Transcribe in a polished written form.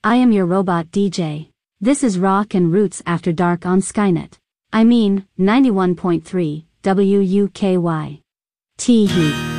I am your robot DJ. This is Rock and Roots After Dark on Skynet. I mean, 91.3 WUKY. Teehee.